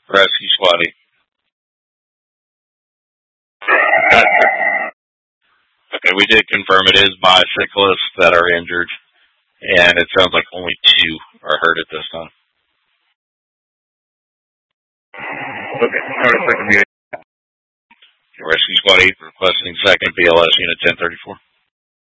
Rescue Squad 8. Okay, we did confirm it is bicyclists that are injured, and it sounds like only 2 are hurt at this time. Okay, alright, second unit. Rescue Squad 8 requesting second BLS Unit 1034.